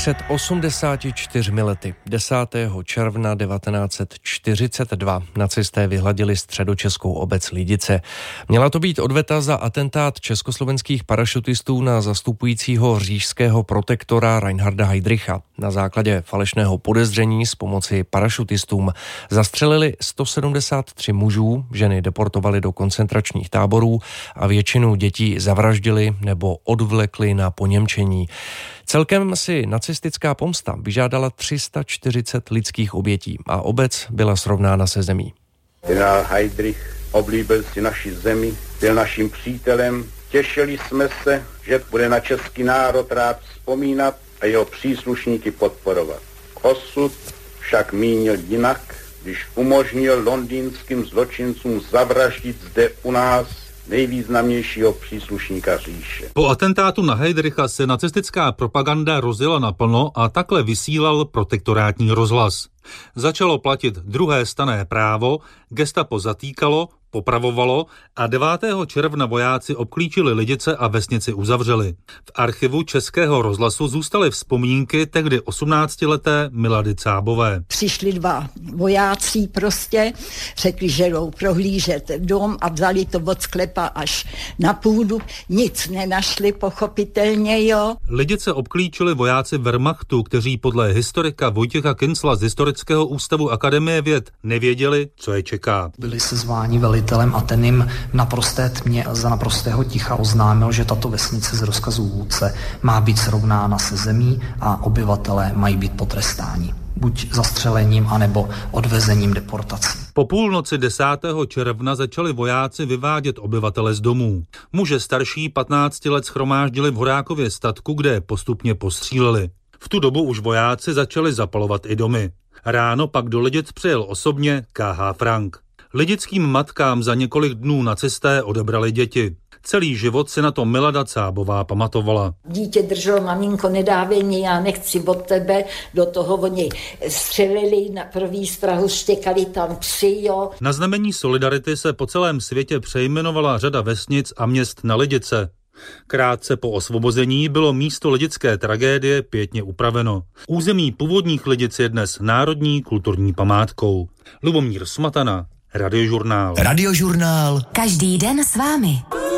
Před 84 lety, 10. června 1942, nacisté vyhladili středočeskou obec Lidice. Měla to být odveta za atentát československých parašutistů na zastupujícího říšského protektora Reinharda Heydricha. Na základě falešného podezření s pomoci parašutistům zastřelili 173 mužů, ženy deportovali do koncentračních táborů a většinu dětí zavraždili nebo odvlekli na poněmčení. Celkem si nacistická pomsta vyžádala 340 lidských obětí a obec byla srovnána se zemí. Generál Heydrich oblíbil si naši zemi, byl naším přítelem. Těšili jsme se, že bude na český národ rád vzpomínat a jeho příslušníky podporovat. Osud však mínil jinak, když umožnil londýnským zločincům zavraždit zde u nás nejvýznamnějšího příslušníka říše. Po atentátu na Heydricha se nacistická propaganda rozjela naplno a takhle vysílal protektorátní rozhlas. Začalo platit druhé stanné právo, gestapo zatýkalo, popravovalo a 9. června vojáci obklíčili Lidice a vesnici uzavřeli. V archivu Českého rozhlasu zůstaly vzpomínky tehdy 18leté Milady Cábové. Přišli dva vojáci řekli, že jdou prohlížet dom a vzali to od sklepa až na půdu. Nic nenašli, pochopitelně, jo. Lidice obklíčili vojáci Wehrmachtu, kteří podle historika Vojtěcha Kincla z Historického ústavu Akademie věd nevěděli, co je čeká. Byli sezváni velitelem a ten jim naprosté tmě za naprostého ticha oznámil, že tato vesnice z rozkazu vůdce má být srovnána se zemí a obyvatelé mají být potrestáni. Buď zastřelením, anebo odvezením deportací. Po půlnoci 10. června začali vojáci vyvádět obyvatele z domů. Muže starší 15 let shromáždili v Horákově statku, kde postupně postříleli. V tu dobu už vojáci začali zapalovat i domy. Ráno pak do Lidic přijel osobně K.H. Frank. Lidickým matkám za několik dnů nacisté odebrali děti. Celý život si na to Milada Cábová pamatovala. Dítě drželo, maminko, nedávej mě, já nechci od tebe. Do toho oni střelili na první strahu, štěkali tam psi, jo. Na znamení solidarity se po celém světě přejmenovala řada vesnic a měst na Lidice. Krátce po osvobození bylo místo lidické tragédie pěkně upraveno. Území původních Lidic je dnes národní kulturní památkou. Lubomír Smatana, Radiožurnál. Radiožurnál. Každý den s vámi.